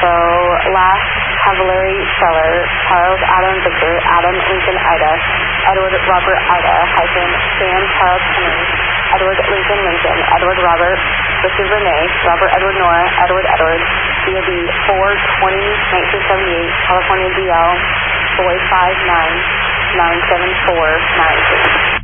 So last Cavallari Seller, Charles Adam Victor, Adam Lincoln Ida, Edward Robert Ida, hyphen Sam Charles Henry, Edward Lincoln Lincoln, Edward Robert, Richard Renee, Robert Edward Nora, Edward Edward, DOB 4/20/1978, California DL, Boy 5997493.